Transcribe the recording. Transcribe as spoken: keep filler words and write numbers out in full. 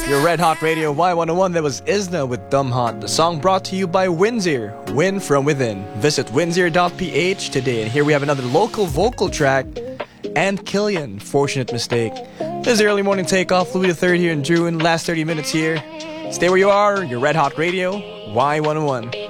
Your Red Hot Radio Y one oh one. That was Isna with Dumb Hot. The song brought to you by Windsor. Win from within. Visit windsor dot p h today. And here we have another local vocal track. And Killian, Fortunate Mistake. This is the early morning takeoff. Louis the third here in June. Last thirty minutes here. Stay where you are. Your Red Hot Radio Y one oh one.